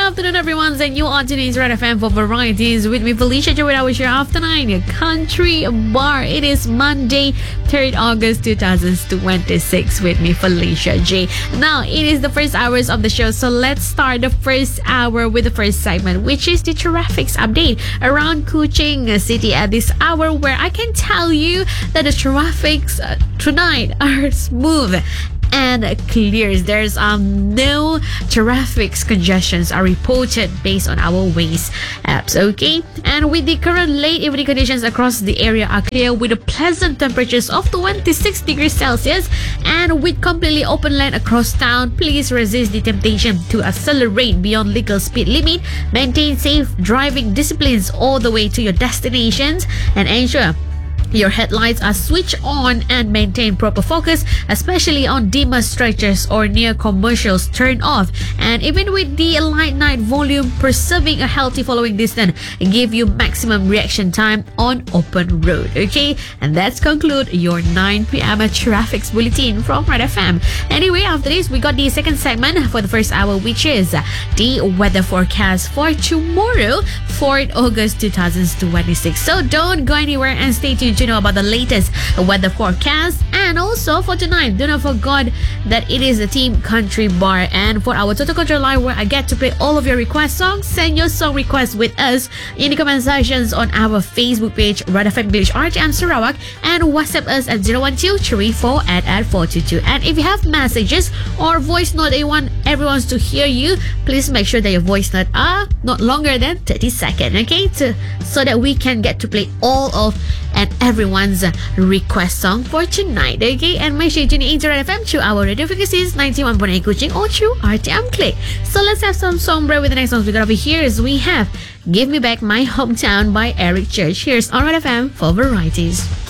afternoon, everyone, and you on today's Red FM for Varieties with me, Felicia Joy. I was here after 9, Country Bar. It is Monday, 3rd August 2026 with me, Felicia J. Now, it is the first hours of the show, so let's start the first hour with the first segment, which is the traffic's update around Kuching City at this hour, where I can tell you that the traffics tonight are smooth and clears. There's no traffic congestions are reported based on our Waze apps, okay? And with the current late evening conditions across the area are clear with the pleasant temperatures of 26 degrees Celsius, and with completely open land across town, please resist the temptation to accelerate beyond legal speed limit, maintain safe driving disciplines all the way to your destinations, and ensure your headlights are switched on and maintain proper focus, especially on dimmer stretches or near commercials turn off. And even with the light night volume, preserving a healthy following distance give you maximum reaction time on open road. Okay, and that's conclude your 9 p.m. traffic bulletin from Red FM. Anyway, after this, we got the second segment for the first hour, which is the weather forecast for tomorrow, 4th August 2026. So don't go anywhere and stay tuned to know about the latest weather forecast. And also for tonight, do not forget that it is the Team Country Bar, and for our Total Control line, where I get to play all of your request songs. Send your song requests with us in the comment sections on our Facebook page, Red FM Village RTM Sarawak, and WhatsApp us at 01234 And if you have messages or voice note that you want everyone to hear you, please make sure that your voice note are not longer than 30 seconds, okay? So that we can get to play all of and everyone's request song for tonight, okay? And make sure you tune in to Red FM through our radio frequencies 91.8 Kuching or through RTM Click. So let's have some song break with the next songs we got over here. Is we have Give Me Back My Hometown by Eric Church. Here's on Red FM for Varieties.